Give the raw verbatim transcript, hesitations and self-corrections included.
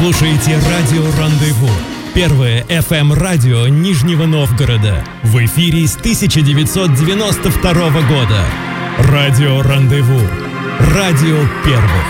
слушаете радио «Рандеву». Первое эф эм-радио Нижнего Новгорода. В эфире с тысяча девятьсот девяносто второго года. Радио «Рандеву». Радио первых.